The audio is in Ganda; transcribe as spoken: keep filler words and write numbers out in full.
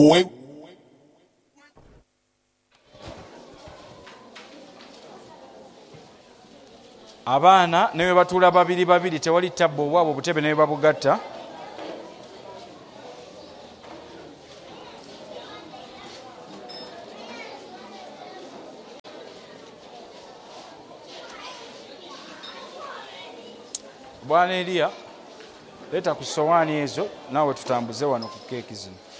abaana ne bwe batuula babiri babiri tewali tabbo obwabwe obutebe ne bwe babugatta. Bwana Eliya leeta ku sowaani ezo naawe tutambuze wano ku keeki zino.